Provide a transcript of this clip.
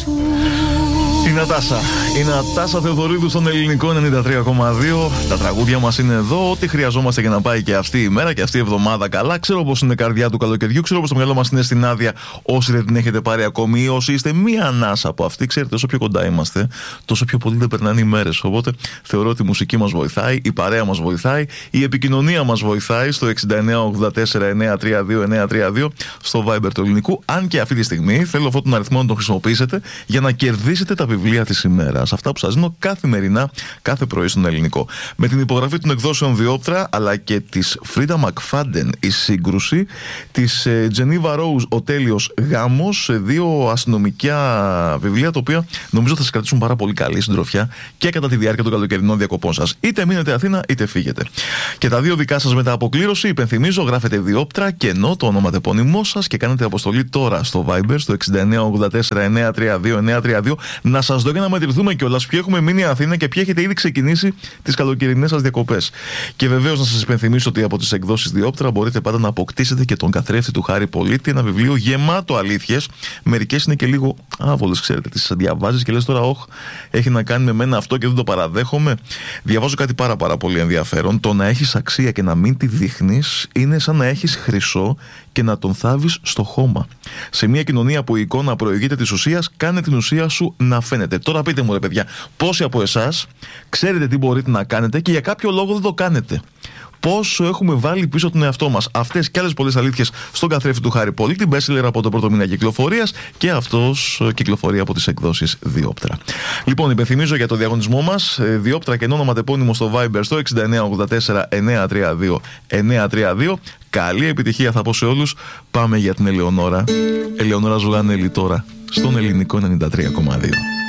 Η Νατάσα Θεοδωρίδου στον ελληνικό 93,2. Τα τραγούδια μας είναι εδώ. Ό,τι χρειαζόμαστε για να πάει και αυτή η μέρα και αυτή η εβδομάδα καλά. Ξέρω πως είναι καρδιά του καλοκαιριού. Ξέρω πως το μυαλό μας είναι στην άδεια. Όσοι δεν την έχετε πάρει ακόμη ή όσοι είστε μία ανάσα από αυτή, ξέρετε, όσο πιο κοντά είμαστε, τόσο πιο πολύ δεν περνάνε οι μέρες. Οπότε θεωρώ ότι η μουσική μας βοηθάει, η παρέα μας βοηθάει, η επικοινωνία μας βοηθάει στο 6984-932-932 στο Viber του ελληνικού. Αν και αυτή τη στιγμή θέλω αυτόν τον αριθμό να τον χρησιμοποιήσετε για να κερδίσετε τα βιβλία της ημέρας. Αυτά που σας δίνω καθημερινά, κάθε πρωί στον ελληνικό. Με την υπογραφή των εκδόσεων Διόπτρα, αλλά και της Φρίντα Μακφάντεν, η σύγκρουση, της Τζενίβα Ρόουζ, ο τέλειος γάμος, δύο αστυνομικά βιβλία, τα οποία νομίζω θα σας κρατήσουν πάρα πολύ καλή συντροφιά και κατά τη διάρκεια των καλοκαιρινών διακοπών σας. Είτε μείνετε Αθήνα, είτε φύγετε. Και τα δύο δικά σας μετά αποκλήρωση, υπενθυμίζω, γράφετε Διόπτρα, κενό, το ονοματεπώνυμό σας και κάνετε αποστολή τώρα στο Viber, στο 6984-932-932. Να σας δω και να μετρηθούμε κιόλας ποιοι έχουμε μείνει Αθήνα και ποιοι έχετε ήδη ξεκινήσει τις καλοκαιρινές σας διακοπές. Και βεβαίως να σας υπενθυμίσω ότι από τις εκδόσεις Διόπτρα μπορείτε πάντα να αποκτήσετε και τον καθρέφτη του Χάρη Πολίτη, ένα βιβλίο γεμάτο αλήθειες. Μερικές είναι και λίγο άβολες, ξέρετε, τις διαβάζεις και λες τώρα, όχ, έχει να κάνει με μένα αυτό και δεν το παραδέχομαι. Διαβάζω κάτι πάρα πολύ ενδιαφέρον. Το να έχεις αξία και να μην τη δείχνεις είναι σαν να έχεις χρυσό και να τον θάβεις στο χώμα. Σε μια κοινωνία που η εικόνα προηγείται της ουσίας, κάνε την ουσία σου να φαίνεται. Τώρα πείτε μου, ρε παιδιά, πόσοι από εσάς ξέρετε τι μπορείτε να κάνετε και για κάποιο λόγο δεν το κάνετε? Πόσο έχουμε βάλει πίσω τον εαυτό μας? Αυτές και άλλες πολλές αλήθειες στον καθρέφτη του Χάρη Πολίτη, bestseller από το πρώτο μήνα κυκλοφορίας, και αυτός κυκλοφορεί από τις εκδόσεις Διόπτρα. Λοιπόν, υπενθυμίζω για το διαγωνισμό μας, Διόπτρα και ονοματεπώνυμο στο Viber στο 6984-932-932. Καλή επιτυχία θα πω σε όλους. Πάμε για την Ελεονόρα Ζουλανέλη τώρα, στον ελληνικό 93,2.